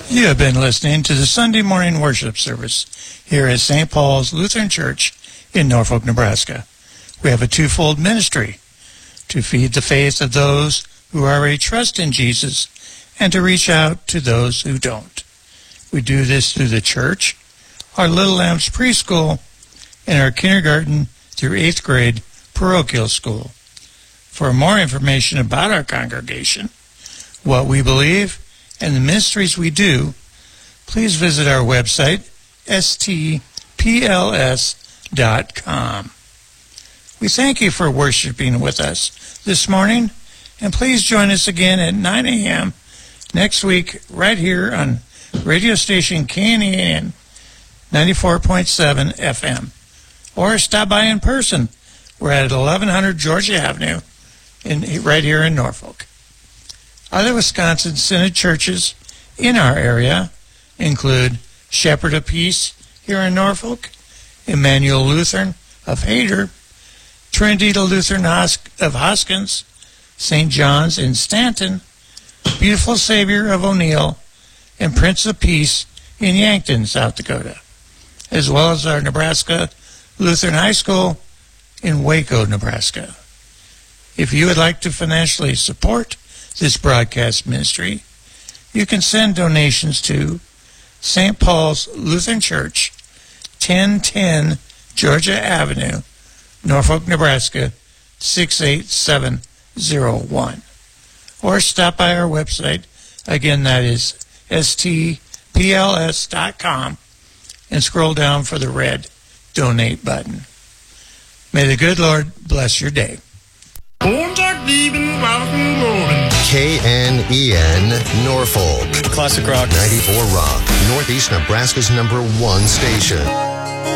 You have been listening to the Sunday morning worship service here at St. Paul's Lutheran Church in Norfolk, Nebraska. We have a twofold ministry: to feed the faith of those who already trust in Jesus and to reach out to those who don't. We do this through the church, our Little Lambs preschool, and our kindergarten through 8th grade parochial school. For more information about our congregation, what we believe, and the ministries we do, please visit our website, stpls.com. We thank you for worshiping with us this morning, and please join us again at 9 a.m. next week right here on radio station KNEN 94.7 FM, or stop by in person. We're at 1100 Georgia Avenue right here in Norfolk. Other Wisconsin Synod churches in our area include Shepherd of Peace here in Norfolk, Emmanuel Lutheran of Hayter, Trinity Lutheran of Hoskins, St. John's in Stanton, Beautiful Savior of O'Neill, and Prince of Peace in Yankton, South Dakota, as well as our Nebraska Lutheran High School in Waco, Nebraska. If you would like to financially support this broadcast ministry, you can send donations to St. Paul's Lutheran Church, 1010 Georgia Avenue, Norfolk, Nebraska, 68701. Or stop by our website, again that is stpls.com, and scroll down for the red donate button. May the good Lord bless your day. KNEN Norfolk. Classic rock. 94 Rock. Northeast Nebraska's #1 station.